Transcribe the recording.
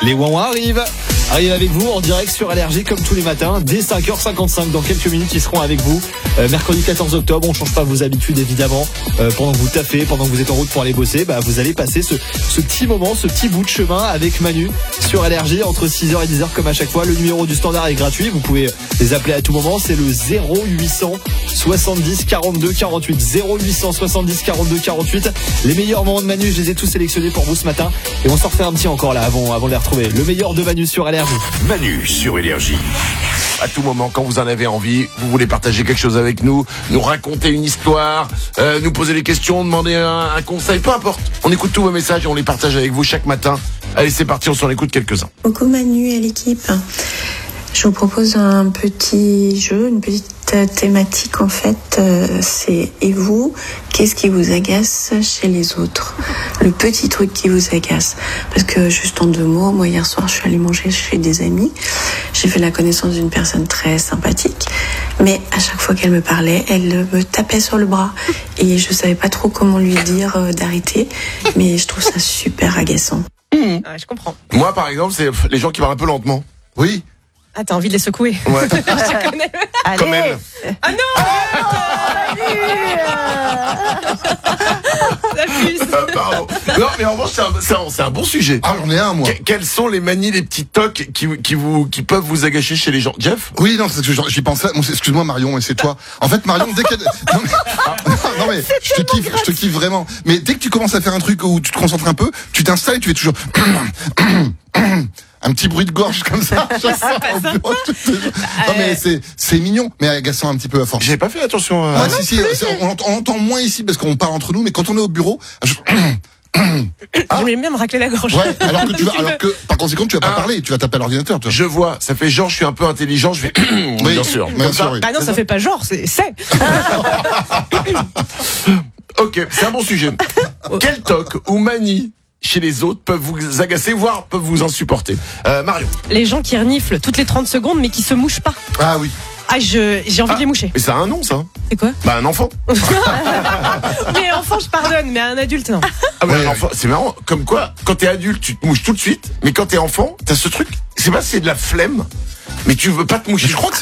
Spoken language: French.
Les Ouin-Ouin arrivent avec vous en direct sur Allergie comme tous les matins dès 5h55. Dans quelques minutes ils seront avec vous. Mercredi 14 octobre, on change pas vos habitudes évidemment. Pendant que vous taffez, pendant que vous êtes en route pour aller bosser, vous allez passer ce petit moment, ce petit bout de chemin avec Manu sur Allergie entre 6h et 10h comme à chaque fois. Le numéro du standard est gratuit, vous pouvez les appeler à tout moment, c'est le 0800 70 42 48 0800 70 42 48. Les meilleurs moments de Manu, je les ai tous sélectionnés pour vous ce matin et on s'en refait un petit encore là avant de les retrouver. Le meilleur de Manu sur Allergie. Manu sur Énergie. À tout moment, quand vous en avez envie, vous voulez partager quelque chose avec nous, nous raconter une histoire, nous poser des questions, demander un conseil, peu importe. On écoute tous vos messages et on les partage avec vous chaque matin. Allez, c'est parti, on s'en écoute quelques-uns. Coucou Manu et l'équipe. Je vous propose un petit jeu, une petite thématique en fait. C'est et vous, qu'est-ce qui vous agace chez les autres? Le petit truc qui vous agace. Parce que juste en 2 mots, moi hier soir je suis allée manger chez des amis. J'ai fait la connaissance d'une personne très sympathique. Mais à chaque fois qu'elle me parlait, elle me tapait sur le bras. Et je savais pas trop comment lui dire d'arrêter. Mais je trouve ça super agaçant. Ah, je comprends. Moi, par exemple, c'est les gens qui parlent un peu lentement. Oui. Ah, t'as envie de les secouer. Ouais. Je connais. Comme elle. Ah non La puce. Pardon. Non, mais en revanche, c'est un bon sujet. Ah, j'en ai un, moi. Quelles sont les manies, les petits tocs qui peuvent vous agacer chez les gens? Jeff? Oui, non, c'est ce que j'y pensais. Bon, excuse-moi, Marion, mais c'est toi. En fait, Marion, dès qu'elle... Non, mais je te kiffe vraiment. Mais dès que tu commences à faire un truc où tu te concentres un peu, tu t'installes et tu fais toujours... un petit bruit de gorge comme ça. Non, mais c'est mignon, mais agaçant un petit peu à force. J'ai pas fait attention à... Ah, si, on entend moins ici parce qu'on parle entre nous, mais quand on est au bureau... J'aimais bien me racler la gorge. Ouais, alors que par conséquent tu vas pas parler, tu vas taper à l'ordinateur, toi. Je vois, ça fait genre je suis un peu intelligent, je vais Oui, bien sûr. bien sûr, oui. Bah non, ça fait pas genre, c'est. OK, c'est un bon sujet. Quel toc ou manie chez les autres peuvent vous agacer, voire peuvent vous insupporter? Marion. Les gens qui reniflent toutes les 30 secondes mais qui se mouchent pas. Ah oui. Ah, j'ai envie de les moucher. Mais ça a un nom, ça. C'est quoi? Un enfant. Mais enfant, je pardonne, mais un adulte, non. Ah ouais, un enfant, c'est marrant. Comme quoi, quand t'es adulte, tu te mouches tout de suite, mais quand t'es enfant, t'as ce truc. C'est pas si c'est de la flemme, mais tu veux pas te moucher. Je crois que